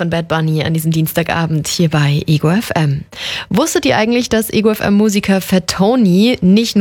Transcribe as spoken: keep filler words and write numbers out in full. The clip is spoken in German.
von Bad Bunny an diesem Dienstagabend hier bei Ego F M. Wusstet ihr eigentlich, dass Ego F M-Musiker Fat Tony nicht nur